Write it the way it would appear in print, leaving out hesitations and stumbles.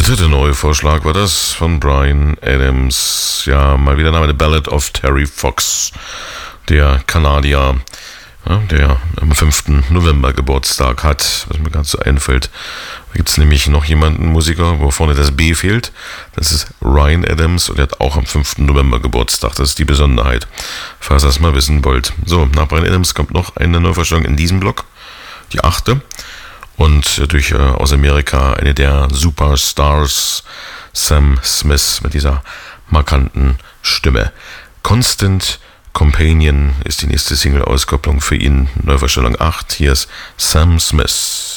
Der dritte neue Vorschlag war das von Bryan Adams. Ja, mal wieder Name, The Ballad of Terry Fox, der Kanadier, ja, der am 5. November Geburtstag hat, was mir gerade so einfällt. Da gibt es nämlich noch jemanden, Musiker, wo vorne das B fehlt. Das ist Ryan Adams und der hat auch am 5. November Geburtstag. Das ist die Besonderheit, falls ihr das mal wissen wollt. So, nach Bryan Adams kommt noch eine Neuvorstellung in diesem Block, die 8. Und durch aus Amerika eine der Superstars, Sam Smith, mit dieser markanten Stimme. Constant Companion ist die nächste Single-Auskopplung für ihn. Neuvorstellung 8. Hier ist Sam Smith.